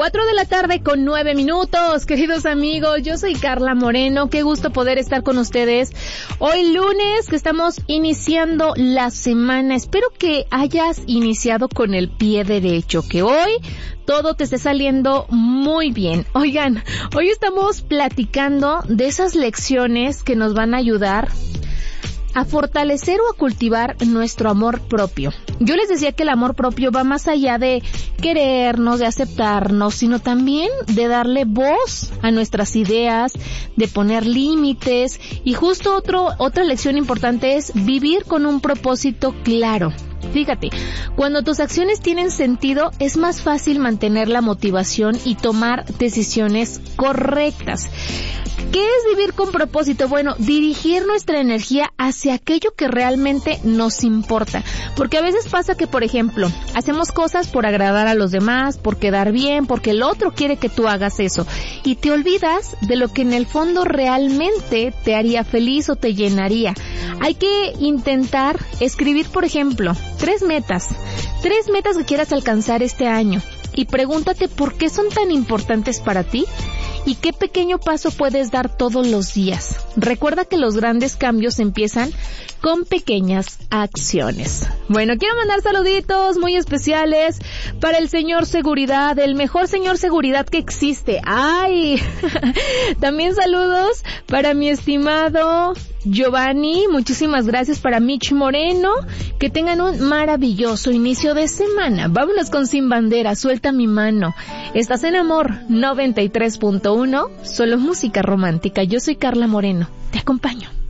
4 de la tarde con 9 minutos, queridos amigos. Yo soy Carla Moreno. Qué gusto poder estar con ustedes hoy lunes, que estamos iniciando la semana. Espero que hayas iniciado con el pie derecho, que hoy todo te esté saliendo muy bien. Oigan, hoy estamos platicando de esas lecciones que nos van a ayudar a fortalecer o a cultivar nuestro amor propio. Yo les decía que el amor propio va más allá de querernos, de aceptarnos, sino también de darle voz a nuestras ideas, de poner límites, y justo otra lección importante es vivir con un propósito claro. Fíjate, cuando tus acciones tienen sentido, es más fácil mantener la motivación y tomar decisiones correctas. ¿Qué es vivir con propósito? Bueno, dirigir nuestra energía hacia aquello que realmente nos importa. Porque a veces pasa que, por ejemplo, hacemos cosas por agradar a los demás, por quedar bien, porque el otro quiere que tú hagas eso. Y te olvidas de lo que en el fondo realmente te haría feliz o te llenaría. Hay que intentar escribir, por ejemplo, 3 metas que quieras alcanzar este año. Y pregúntate por qué son tan importantes para ti y qué pequeño paso puedes dar todos los días. Recuerda que los grandes cambios empiezan con pequeñas acciones. Bueno, quiero mandar saluditos muy especiales para el señor Seguridad, el mejor señor Seguridad que existe. ¡Ay! También saludos para mi estimado Giovanni, muchísimas gracias para Mitch Moreno, que tengan un maravilloso inicio de semana. Vámonos con Sin Bandera, Suelta mi mano. Estás en Amor 93.1, solo música romántica. Yo soy Carla Moreno, te acompaño.